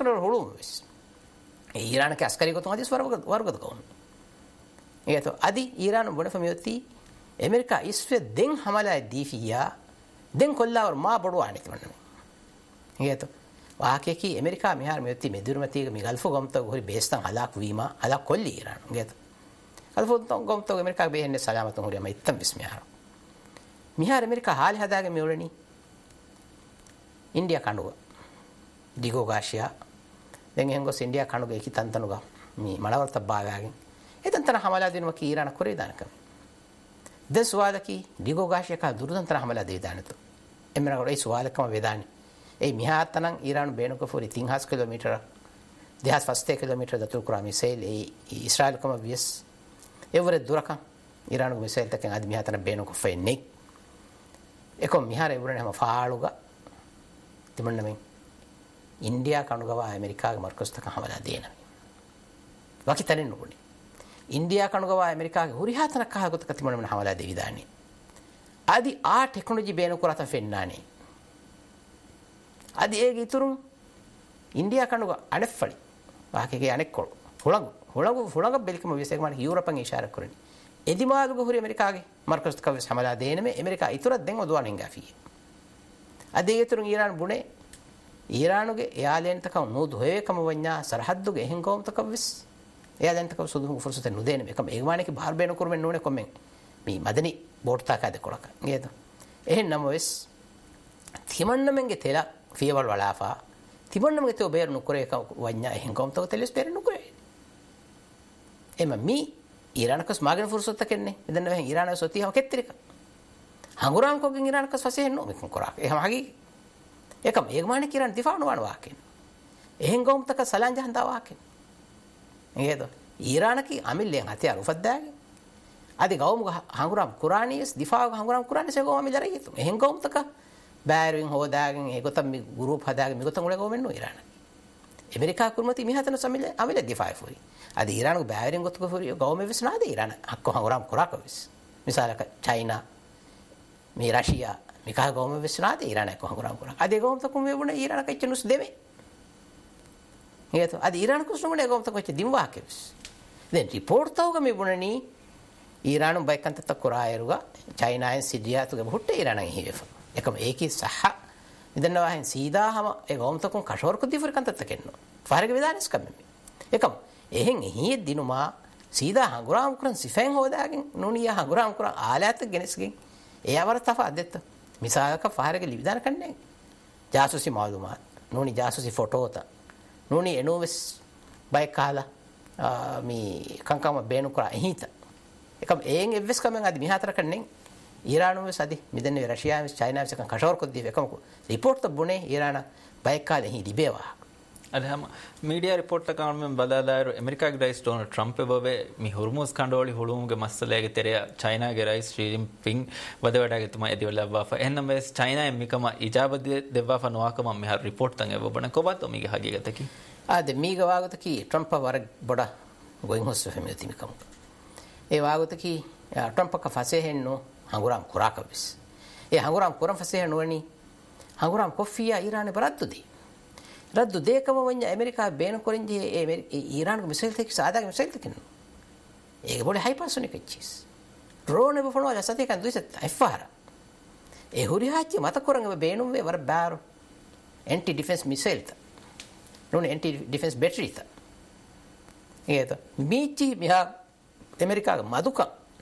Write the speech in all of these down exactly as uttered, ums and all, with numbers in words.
කුණර හොළුස් ඊරානක අස්කරි ගොතුන් අදිස් වර්ග වර්ගද කවුන් ඒතෝ අදි ඊරාන බොන ෆමියොති ඇමරිකා ඉස්ෆෙ දෙන් හමලා දීෆියා දෙන් කොල්ලාවර මා බොඩු ආනිත මන්න ඒතෝ වාකේකි ඇමරිකා මිහාර මෙයොති මෙදුරුමතිග මිගල්ෆෝ ගම්තෝ ගොරි බේස්තන් හලාක් වීමා හලාක් කොල්ලි ඊරාන ඒතෝ අල්ෆෝ ගම්තෝ ඇමරිකා බෙහෙන්නේ සලාමතුන් හොරිය මා ඉත්තම් බිස්මිහාර මිහාර ඇමරිකා හාලි හදාගේ මෙවරණි ඉන්දියා කණුව දිගෝ ගාෂියා දැන් එහෙන් ගොස් ඉන්දියා කණුව එකි තන්තනුග මේ මලවර්ත බාගාගෙන් එතන්තර හමලා දෙනවා කී ඊරාන කොරේ දානකම දැන් සුවාලකි දිගෝ ගාෂියා කා දුරුතන්තර හමලා දෙයි දානතු එමරා ගොඩයි සුවාලකම වේදානි ඒ මිහාතනන් ඊරාන බේනක ෆොරි තිහස් කිලෝමීටර දෙහස් පස්සේ කිලෝමීටර දතු කුරා මිසයිල් ඒ ඊශ්‍රායල් කම වියස් එවර දුරක ඊරාන මිසයිල් තකන් අද මිහාතන බේනක ෆෙන්නේ එකො මිහාර එවරනේ හැම ෆාලුගා තිමන්නමෙන් ඉන්දියා කණුගව ඇමරිකාගේ මර්කස්තක හමලා දෙනවා වකිතනෙන් නුනේ ඉන්දියා කණුගව ඇමරිකාගේ හුරිහාතනක් කහගොතක තිමන්නමෙන් හමලා දෙවි දාන්නේ আদি ආ ටෙක්නොලොජි බේන කරත ෆෙන්නානේ আদি ඒක ඉතුරු ඉන්දියා කණුග අනෙෆ්ෆලි වාකේගේ අනෙක් කොළ හොළඟු හොළඟු හොළඟ බෙලිකම විශේෂ මාන යුරෝපන් ඉෂාරා කරන්නේ එදිමාදුග හුරි ඇමරිකාගේ මර්කස්තක හමලා දෙනමෙ ඇමරිකා ඉතුරු දෙන් ඔදවන හිඟාෆී අද ඒතුරු ඊරාන බුනේ ඊරානුගේ එයාලෙන්තක නෝදු හොයකම වඤ්ඤා සරහද්දුගේ එහෙන් කොම්තක විස් එයාලෙන්තක සුදුහු ෆුර්සත නුදේන මේකම ඒගමානකි බාර බේන කරමෙන් නෝනේ කොම්මෙන් මේ මදනි බෝට්තා කාද කොලක නේද එහෙන් නම වෙස් තිමන්නමෙන්ගේ තෙල ෆියවල් වලාෆා තිමන්නමගේ තෝ බේර නුකරේ එක වඤ්ඤා එහෙන් කොම්තක තෙලස් බේර නුකරේ එම මී ඊරානකස් මාගෙන ෆුර්සත කෙන්නේ එදන්න වෙන් ඊරානස් සොතියව කෙත්තිරික හංගුරාම් කොගෙන් ඊරානකස් වශයෙන් නෝ මේකන් කරා එහෙම හගී එකම ඒගමානේ කිරන් දිෆාන වන වාකෙන් එහෙන් ගොම්තක සලං ජහන්දා වාකෙන් නේද ඊරානකි අමිල්ලෙන් හතියාර උෆද්දාගේ අදි ගෞමුග හංගුරාම් කුරානියස් දිෆාව හංගුරාම් කුරානියස් ගෝම මිදරයි හිතු එහෙන් ගොම්තක බෑරින් හොදාගෙන ඒගොතම් මි ගෲප් හදාගෙන මිගොතම් උල ගෝමෙන් නෝ ඊරාන ඇමරිකා කුරුමති මිහතන සමිල අමිල දිෆායි ෆුරි අදි ඊරානු බෑරින් ගොතක ෆුරි ගෞම විස්නාද ඊරාන අක්ක හංගුරාම් කුරාකවිස් මිසාලක චයිනා මේ රෂියා මිකා ගෝම විශ්නාද ඊරාන එක්ක හංගුරාම් කරා අද ගෝම තකුම් වේබුණ ඊරාන කච්චනුස් දෙමේ හේතු අද ඊරාන කුස්නුමනේ ගෝම තකොච්ච දිම්වා කෙවිස් දැන් රිපෝට් තවග මෙබුණනි ඊරාන බයිකන්ත තක් කරායරුගා චයිනායන් සිඩියාතුගේ බොහොට්ට ඊරාන හිවෙෆ එකම ඒකී සහ ඉදන්නවා හන් සීදාහම ඒ ගෝම තකුම් කෂෝර කුදි ෆරකන්ත තකෙන්නෝ ෆාරක විදානස් කම්මෙ එකම එහෙන් එහි දිනුමා සීදා හංගුරාම් කරන් සිෆෙන් හොදාගෙන නුනියා හංගුරාම් කරන් ආලයත් ගෙනස්ගෙන් එයාවර තෆා දෙත්ත මිසාලක ෆාරගේ ලිවිදාන කන්නේ ජාසුසි මාලුමාත් නෝනි ජාසුසි ෆොටෝත නෝනි එනෝවස් බයි කාලා මේ කංකම බේනු කරා එහිත එකම එයෙන් එවස් කමෙන් අද මිහතර කන්නේ ඊරානුවේ සදි මිදන්නේ රෂියාවේ චයිනාවේ සකන් කෂෝර කොද්දී එකම රිපෝට් ත බොනේ ඊරාන බයි කාලේ හි ලිබේවා අදහම මීඩියා රිපෝට් එක ගන්න බදාදාරු ඇමරිකාගේ රයිස් ඩොනල්ඩ් ට්‍රම්ප් එබවේ මේ හොර්මුස් කණ්ඩෝලි හොළුමුගේ මස්සලයේ තෙරය චයිනාගේ රයිස් ශ්‍රී ජින්පින් වදවඩාගේ තුමා එදිවලවාෆ එන්නම් වෙස් චයිනා මිකම ඉජාබද දෙවාෆ නොවාකම මෙහා රිපෝට් තං එබබන කොබත් ඔමිගේ හගීගතකි ආද මීග වාගතකි ට්‍රම්ප් වර බොඩ ගොයින් හොස් ෆෙමිති මිකම ඒ වාගතකි ට්‍රම්ප් ක ෆසේ හෙන්නෝ හංගුරාම් කුරාකවිස් ඒ හංගුරාම් කුරම් ෆසේ හෙන්නෝනි හංගුරාම් කොෆියා ඊරානේ බරද්දුදී රද්දු දෙකම වඤ්ඤ ඇමරිකා බේන කොරින්ජි ඒ ඊරාන් මිසයිල් තෙක් සාදාගේ මිසයිල් තෙකින් ඒක බොලේ හයිපර්සොනික් එච්චිස් ඩ්‍රෝන් එක ෆොනෝ ජසතේ කන් දුයිසත් අයිෆාර ඒ හුරි හාච්චි මත කොරංග බේනුම් වේ වර බාරු aunty defence missile ත නෝනේ aunty defence battery ත ඒත මීචි මිහා ඇමරිකාගේ මදුක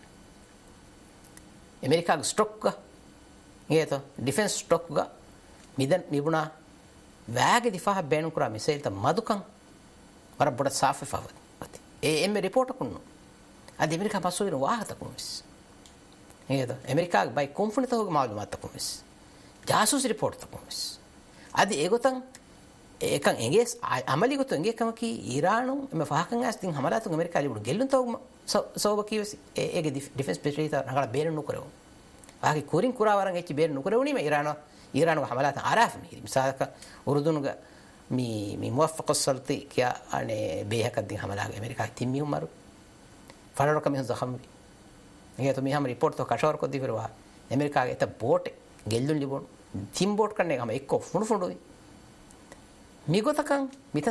ඇමරිකාගේ ස්ටොක් ඒත ඩිෆෙන්ස් ස්ටොක් ග මිදන් නිබුණා වැගේ දිෆා බේනු කරා මිසයිල් ත මදුකන් වර බොඩ සාෆේ ෆවති ඒ එම් රිපෝට් කන්නු අද ඇමරිකා පස්සු වෙන වාහත කුමිස් නේද ඇමරිකා බයි කොම්ෆනි තෝග මාලුමාත් කුමිස් ජාසුස් රිපෝට් කුමිස් අද ඒගොතන් ඒකන් එගේ අමලි ගොතන් එගේ කම කි ඊරානු එම ෆහකන් ඇස් තින් හමලාතු ඇමරිකා ලිබුණු ගෙල්ලුන් තෝග සෝබ කිවසි ඒගේ ඩිෆෙන්ස් බෙටරි ත නගලා බේන නුකරව වාගේ කුරින් කුරා වරන් එච්චි බේන නුකරවුනි මේ ඊරානෝ ईरान को हमला था आराफ नहीं मिसाल का उर्दून का मी मी मुवफ़्फ़क़ सल्ती क्या अने बेहक दिन हमला अमेरिका तिमी उमर फरर का में जख्म ये तो मी हम रिपोर्ट तो कशोर को दी फिर वहाँ अमेरिका के तब बोट गेल्दुन लिबोन तीन बोट करने का हम एक को फुंड फुंड हुई मी को तक मी